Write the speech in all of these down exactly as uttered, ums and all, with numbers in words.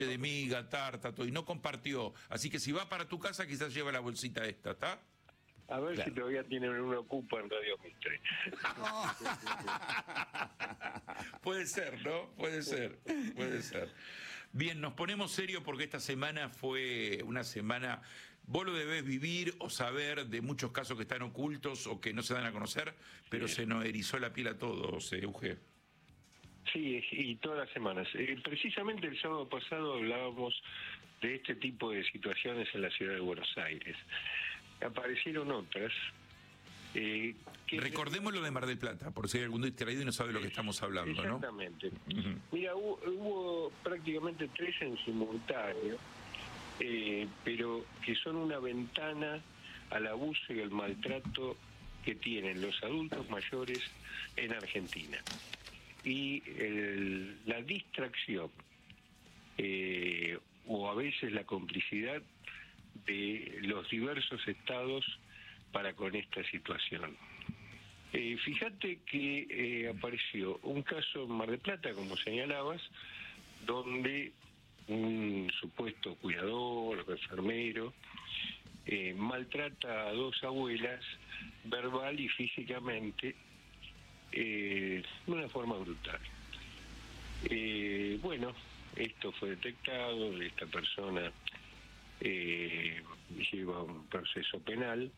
de miga, tarta, todo, y no compartió. Así que si va para tu casa, quizás lleva la bolsita esta, ¿está? A ver Claro. si todavía tienen un ocupa en Radio Mitre. Puede ser, ¿no? Puede ser, puede ser. Bien, nos ponemos serios porque esta semana fue una semana, vos lo debés vivir o saber de muchos casos que están ocultos o que no se dan a conocer, pero Sí. se nos erizó la piel a todos, eh, Euge. Sí, y todas las semanas. Eh, precisamente el sábado pasado hablábamos de este tipo de situaciones en la ciudad de Buenos Aires. Aparecieron otras. Eh, que Recordemos lo de Mar del Plata, por si hay algún distraído y no sabe lo que estamos hablando, ¿no? Exactamente. Uh-huh. Mira, hubo, hubo prácticamente tres en simultáneo, eh, pero que son una ventana al abuso y al maltrato que tienen los adultos mayores en Argentina. Y el, la distracción, eh, o a veces la complicidad de los diversos estados para con esta situación. Eh, fíjate que eh, apareció un caso en Mar del Plata, como señalabas, donde un supuesto cuidador o enfermero eh, maltrata a dos abuelas verbal y físicamente eh, de una forma brutal. Eh, bueno, esto fue detectado, esta persona eh, lleva un proceso penal.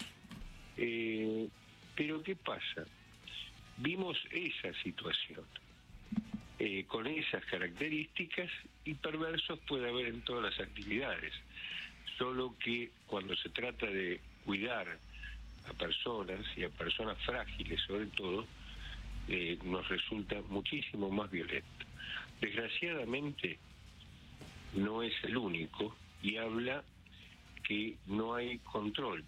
Eh, pero ¿qué pasa? Vimos esa situación, eh, con esas características, y perversos puede haber en todas las actividades, solo que cuando se trata de cuidar a personas, y a personas frágiles sobre todo, eh, nos resulta muchísimo más violento. Desgraciadamente, no es el único, y habla que no hay control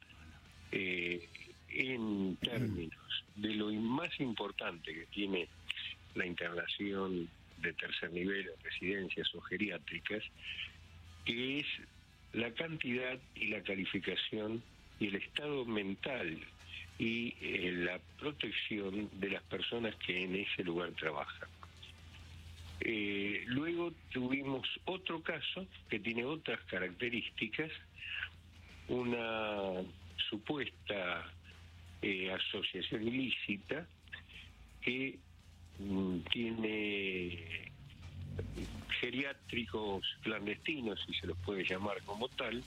Eh, en términos de lo más importante que tiene la internación de tercer nivel en residencias o geriátricas, que es la cantidad y la calificación y el estado mental y eh, la protección de las personas que en ese lugar trabajan. Eh, luego tuvimos otro caso que tiene otras características, una supuesta eh, asociación ilícita que mm, tiene geriátricos clandestinos, si se los puede llamar como tal,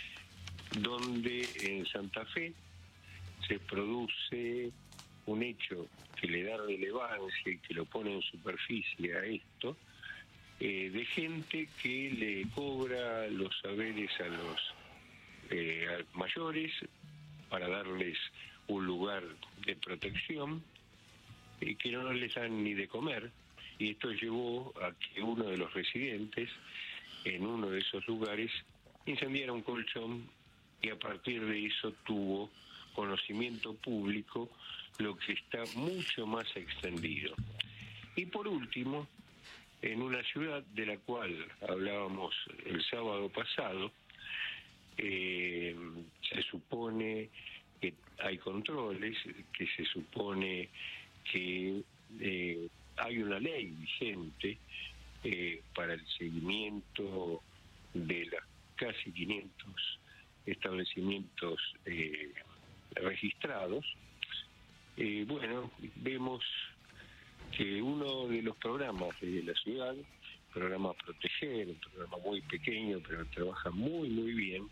donde en Santa Fe se produce un hecho que le da relevancia y que lo pone en superficie a esto, eh, de gente que le cobra los saberes a los eh, mayores para darles un lugar de protección, y que no les dan ni de comer, y esto llevó a que uno de los residentes en uno de esos lugares incendiara un colchón, y a partir de eso tuvo conocimiento público, lo que está mucho más extendido. Y por último, en una ciudad de la cual hablábamos el sábado pasado, Eh, se supone que hay controles, que se supone que eh, hay una ley vigente eh, para el seguimiento de las casi quinientos establecimientos eh, registrados. Eh, bueno, vemos que uno de los programas de la ciudad, programa Proteger, un programa muy pequeño pero trabaja muy muy bien,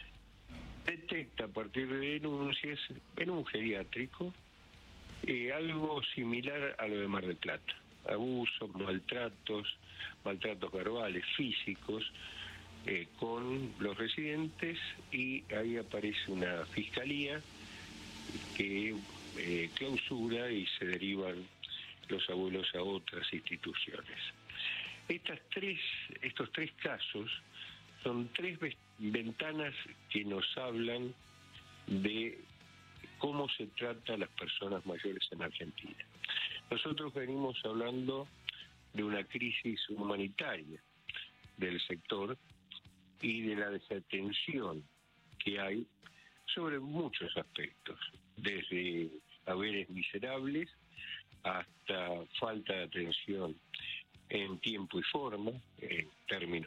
detecta a partir de denuncias en un geriátrico eh, algo similar a lo de Mar del Plata: abusos, maltratos, maltratos verbales, físicos, eh, con los residentes, y ahí aparece una fiscalía que eh, clausura y se derivan los abuelos a otras instituciones. Estas tres, estos tres casos son tres ventanas que nos hablan de cómo se trata a las personas mayores en Argentina. Nosotros venimos hablando de una crisis humanitaria del sector y de la desatención que hay sobre muchos aspectos, desde haberes miserables hasta falta de atención en tiempo y forma, en términos